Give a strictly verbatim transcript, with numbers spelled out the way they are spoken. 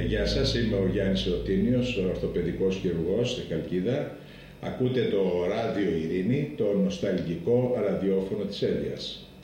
γεια σας, είμαι ο Γιάννης Ερωτήνιος, ορθοπαιδικός χειρουργός στη Χαλκίδα. Ακούτε το Ράδιο Ειρήνη, το νοσταλγικό ραδιόφωνο της Έλιας.